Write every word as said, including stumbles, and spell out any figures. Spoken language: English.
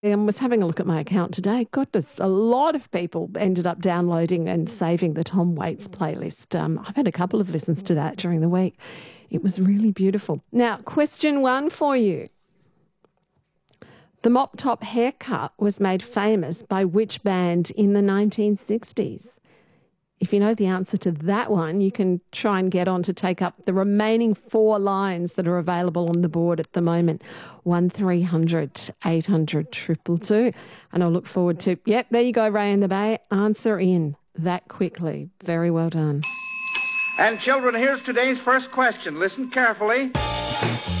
I was having a look at my account today. Goodness, a lot of people ended up downloading and saving the Tom Waits playlist. Um, I've had a couple of listens to that during the week. It was really beautiful. Now, question one for you. The mop top haircut was made famous by which band in the nineteen sixties? If you know the answer to that one, you can try and get on to take up the remaining four lines that are available on the board at the moment. one three hundred eight hundred two two two. And I'll look forward to, yep, there you go, Ray in the Bay. Answer in that quickly. Very well done. And children, here's today's first question. Listen carefully.